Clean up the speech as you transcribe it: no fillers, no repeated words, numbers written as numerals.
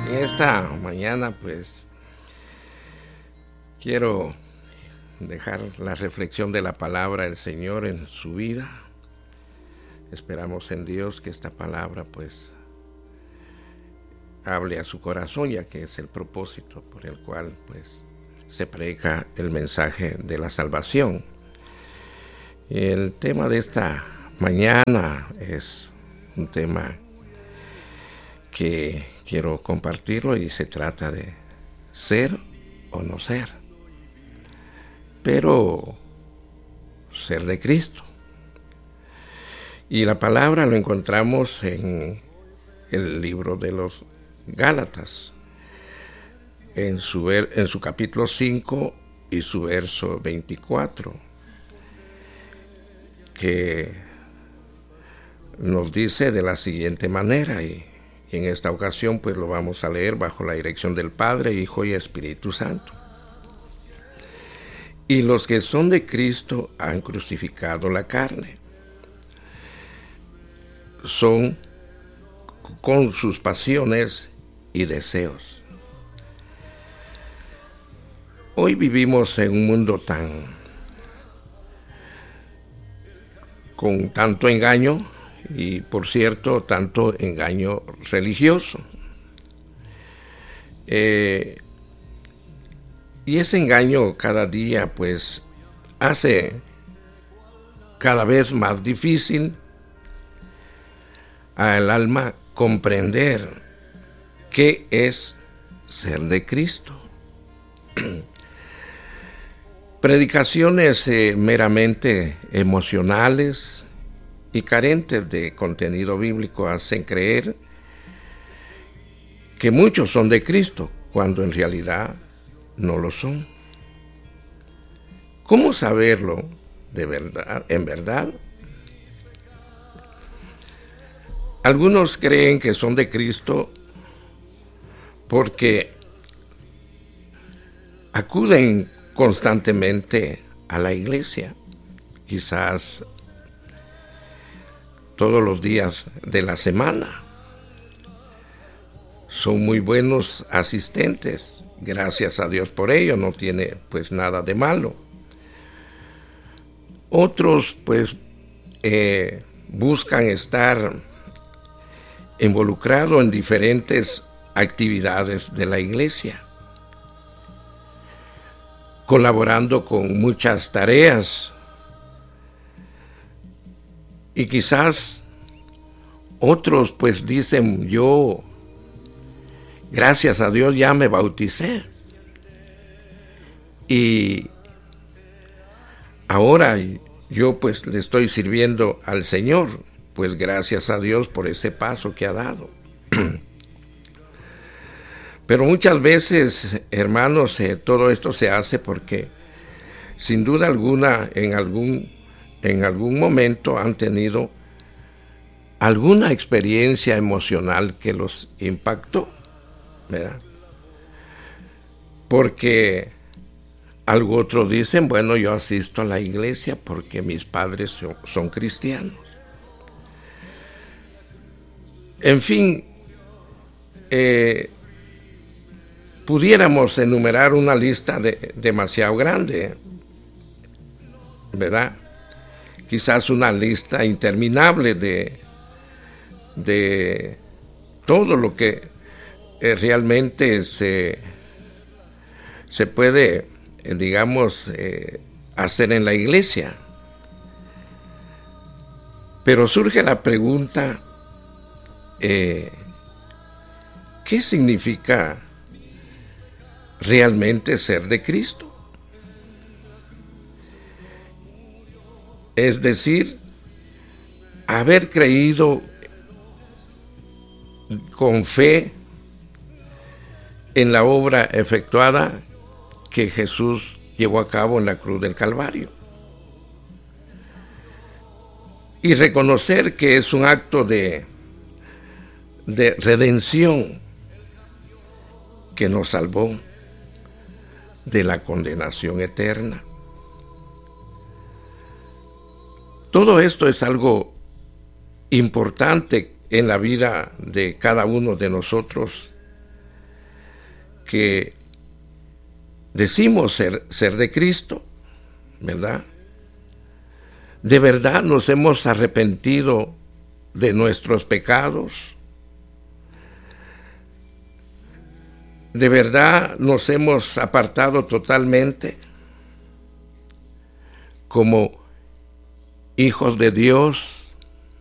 En esta mañana pues quiero dejar la reflexión de la palabra del Señor en su vida. Esperamos en Dios que esta palabra pues hable a su corazón, ya que es el propósito por el cual pues se predica el mensaje de la salvación. El tema de esta mañana es un tema que quiero compartirlo y se trata de ser o no ser, pero ser de Cristo. Y la palabra lo encontramos en el libro de los Gálatas, en su capítulo 5 y su verso 24, que nos dice de la siguiente manera, y en esta ocasión pues lo vamos a leer bajo la dirección del Padre, Hijo y Espíritu Santo. Y los que son de Cristo han crucificado la carne, son con sus pasiones y deseos. Hoy vivimos en un mundo con tanto engaño, y por cierto, tanto engaño religioso. Y ese engaño cada día pues hace cada vez más difícil al alma comprender qué es ser de Cristo. Predicaciones meramente emocionales y carentes de contenido bíblico hacen creer que muchos son de Cristo, cuando en realidad no lo son. ¿Cómo saberlo de verdad, en verdad? Algunos creen que son de Cristo porque acuden constantemente a la iglesia, quizás todos los días de la semana. Son muy buenos asistentes, gracias a Dios por ello, no tiene pues nada de malo. Otros pues buscan estar involucrados en diferentes actividades de la iglesia, colaborando con muchas tareas. Y quizás otros pues dicen, yo, gracias a Dios, ya me bauticé. Y ahora yo pues le estoy sirviendo al Señor, pues gracias a Dios por ese paso que ha dado. Pero muchas veces, hermanos, todo esto se hace porque sin duda alguna en algún momento han tenido alguna experiencia emocional que los impactó, ¿verdad? Porque algo otro dicen, bueno, yo asisto a la iglesia porque mis padres son cristianos. En fin, pudiéramos enumerar una lista demasiado grande, ¿verdad? Quizás una lista interminable de todo lo que realmente se puede, digamos, hacer en la iglesia. Pero surge la pregunta, ¿qué significa realmente ser de Cristo? Es decir, haber creído con fe en la obra efectuada que Jesús llevó a cabo en la cruz del Calvario. Y reconocer que es un acto de redención que nos salvó de la condenación eterna. Todo esto es algo importante en la vida de cada uno de nosotros que decimos ser de Cristo, ¿verdad? ¿De verdad nos hemos arrepentido de nuestros pecados? ¿De verdad nos hemos apartado totalmente como hijos de Dios